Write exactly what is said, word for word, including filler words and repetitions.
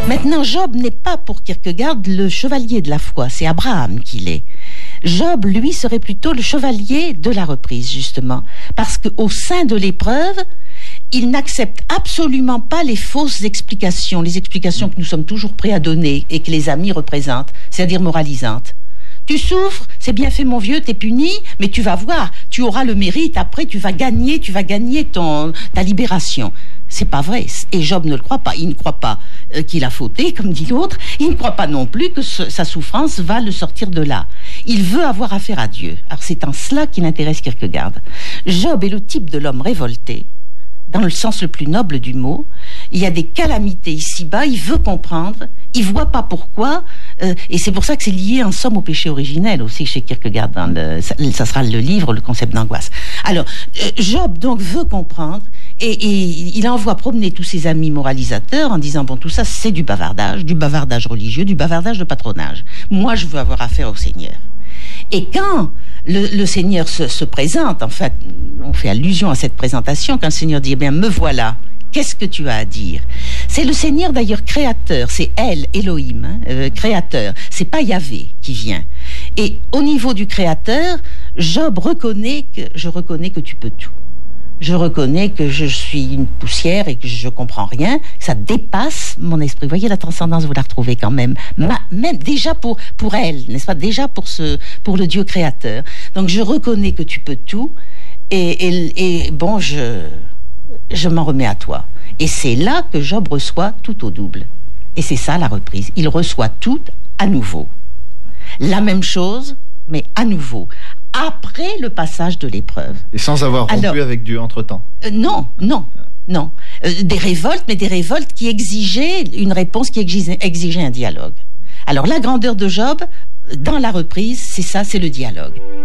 Maintenant, Job n'est pas pour Kierkegaard le chevalier de la foi, c'est Abraham qu'il est. Job, lui, serait plutôt le chevalier de la reprise, justement, parce qu'au sein de l'épreuve, il n'accepte absolument pas les fausses explications, les explications que nous sommes toujours prêts à donner et que les amis représentent, c'est-à-dire moralisantes. Tu souffres, c'est bien fait mon vieux, t'es puni, mais tu vas voir, tu auras le mérite, après tu vas gagner, tu vas gagner ton, ta libération. C'est pas vrai, et Job ne le croit pas, il ne croit pas euh, qu'il a fauté, comme dit l'autre, il ne croit pas non plus que ce, sa souffrance va le sortir de là. Il veut avoir affaire à Dieu, alors c'est en cela qu'il intéresse Kierkegaard. Job est le type de l'homme révolté, dans le sens le plus noble du mot. Il y a des calamités ici-bas, il veut comprendre, il voit pas pourquoi, euh, et c'est pour ça que c'est lié en somme au péché originel aussi chez Kierkegaard. Dans le, ça, ça sera le livre, le concept d'angoisse. Alors, euh, Job donc veut comprendre, et, et il envoie promener tous ses amis moralisateurs en disant, bon, tout ça c'est du bavardage, du bavardage religieux, du bavardage de patronage. Moi, je veux avoir affaire au Seigneur. Et quand le, le Seigneur se, se présente, en fait, on fait allusion à cette présentation, quand le Seigneur dit, eh bien, me voilà, qu'est-ce que tu as à dire? C'est le Seigneur d'ailleurs créateur, c'est El, Elohim, hein, euh, créateur, c'est pas Yahvé qui vient. Et au niveau du créateur, Job reconnaît que, je reconnais que tu peux tout. Je reconnais que je suis une poussière et que je comprends rien, que ça dépasse mon esprit. Vous voyez la transcendance, vous la retrouvez quand même. Ma, même déjà pour, pour elle, n'est-ce pas? Déjà pour, ce, pour le Dieu créateur. Donc je reconnais que tu peux tout et, et, et bon, je, je m'en remets à toi. Et c'est là que Job reçoit tout au double. Et c'est ça la reprise. Il reçoit tout à nouveau. La même chose, mais à nouveau. Après le passage de l'épreuve. Et sans avoir rompu Alors, avec Dieu entre-temps. Euh, non, non, non. Euh, des révoltes, mais des révoltes qui exigeaient une réponse, qui exigeait, exigeait un dialogue. Alors la grandeur de Job, dans la reprise, c'est ça, c'est le dialogue.